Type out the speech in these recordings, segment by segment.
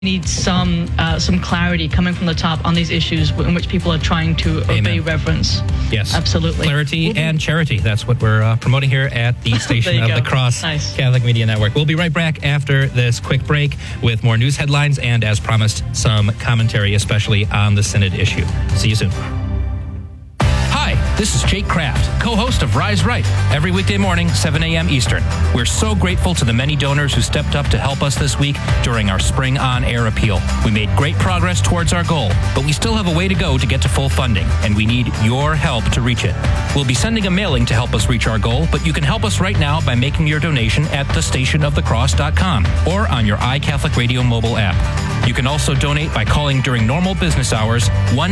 need some clarity coming from the top on these issues in which people are trying to obey reverence. Yes. Absolutely. Clarity and charity. That's what we're promoting here at the Station of the Cross Catholic Media Network. We'll be right back after this quick break with more news headlines and, as promised, some commentary, especially on the Synod issue. See you soon. This is Jake Kraft, co-host of Rise Right, every weekday morning, 7 a.m. Eastern. We're so grateful to the many donors who stepped up to help us this week during our Spring On Air appeal. We made great progress towards our goal, but we still have a way to go to get to full funding, and we need your help to reach it. We'll be sending a mailing to help us reach our goal, but you can help us right now by making your donation at thestationofthecross.com or on your iCatholic Radio mobile app. You can also donate by calling during normal business hours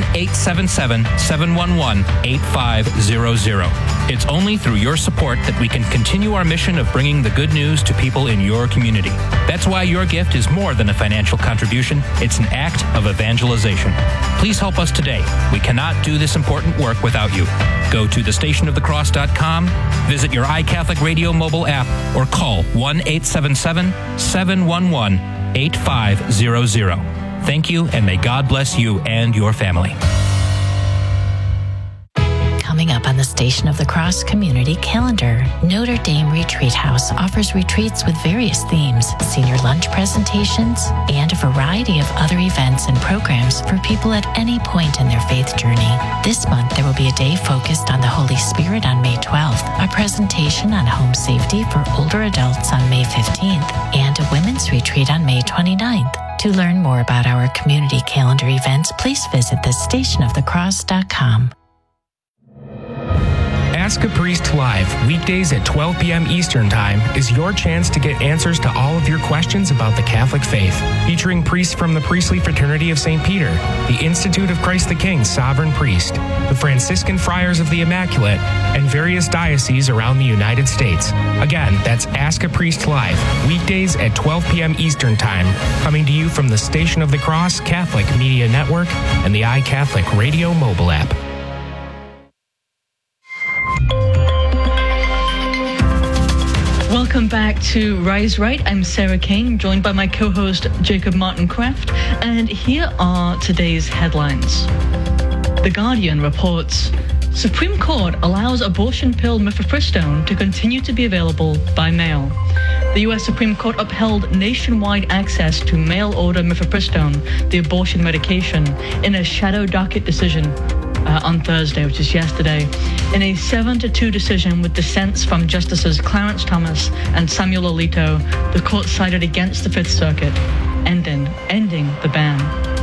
1-877-711-8500. It's only through your support that we can continue our mission of bringing the good news to people in your community. That's why your gift is more than a financial contribution. It's an act of evangelization. Please help us today. We cannot do this important work without you. Go to thestationofthecross.com, visit your iCatholic Radio mobile app, or call 1-877-711-8500. Thank you, and may God bless you and your family. Coming up on the Station of the Cross Community Calendar, Notre Dame Retreat House offers retreats with various themes, senior lunch presentations, and a variety of other events and programs for people at any point in their faith journey. This month, there will be a day focused on the Holy Spirit on May 12th, a presentation on home safety for older adults on May 15th, and a women's retreat on May 29th. To learn more about our community calendar events, please visit thestationofthecross.com. Ask a Priest Live, weekdays at 12 p.m. Eastern Time, is your chance to get answers to all of your questions about the Catholic faith. Featuring priests from the Priestly Fraternity of St. Peter, the Institute of Christ the King Sovereign Priest, the Franciscan Friars of the Immaculate, and various dioceses around the United States. Again, that's Ask a Priest Live, weekdays at 12 p.m. Eastern Time, coming to you from the Station of the Cross Catholic Media Network and the iCatholic Radio mobile app. Welcome back to Rise Right. I'm Sarah Kane, joined by my co-host Jacob Martin Kraft, and here are today's headlines. The Guardian reports, Supreme Court allows abortion pill mifepristone to continue to be available by mail. The U.S. Supreme Court upheld nationwide access to mail-order mifepristone, the abortion medication, in a shadow docket decision on Thursday, which is yesterday, in a 7-2 decision with dissents from Justices Clarence Thomas and Samuel Alito. The court sided against the Fifth Circuit, ending the ban.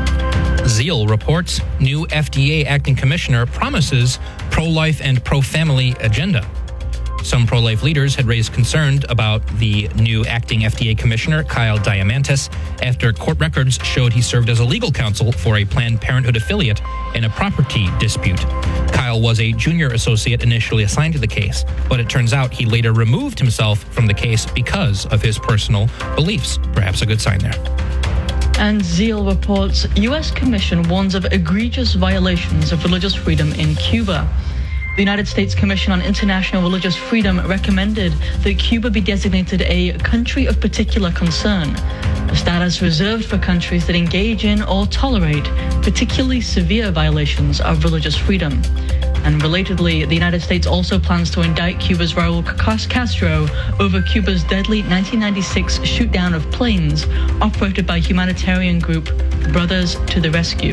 Zeal reports new FDA acting commissioner promises pro-life and pro-family agenda. Some pro-life leaders had raised concerns about the new acting FDA commissioner, Kyle Diamantis, after court records showed he served as a legal counsel for a Planned Parenthood affiliate in a property dispute. Kyle was a junior associate initially assigned to the case, but it turns out he later removed himself from the case because of his personal beliefs. Perhaps a good sign there. And Zeal reports U.S. Commission warns of egregious violations of religious freedom in Cuba. The United States Commission on International Religious Freedom recommended that Cuba be designated a country of particular concern, a status reserved for countries that engage in or tolerate particularly severe violations of religious freedom. And relatedly, the United States also plans to indict Cuba's Raul Castro over Cuba's deadly 1996 shoot-down of planes operated by humanitarian group Brothers to the Rescue.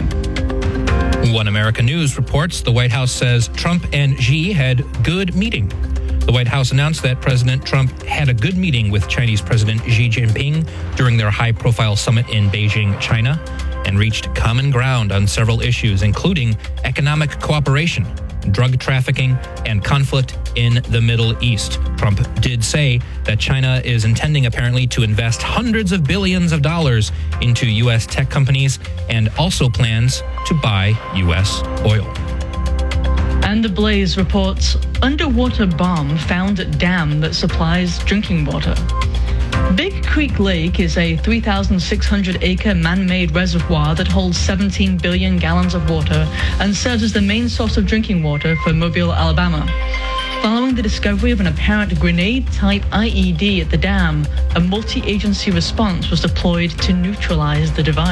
One America News reports the White House says Trump and Xi had good meeting. The White House announced that President Trump had a good meeting with Chinese President Xi Jinping during their high-profile summit in Beijing, China, and reached common ground on several issues, including economic cooperation, drug trafficking, and conflict in the Middle East. Trump did say that China is intending apparently to invest hundreds of billions of dollars into U.S. tech companies and also plans to buy U.S. oil. And The Blaze reports, underwater bomb found at dam that supplies drinking water. Big Creek Lake is a 3,600-acre man-made reservoir that holds 17 billion gallons of water and serves as the main source of drinking water for Mobile, Alabama. Following the discovery of an apparent grenade-type IED at the dam, a multi-agency response was deployed to neutralize the device.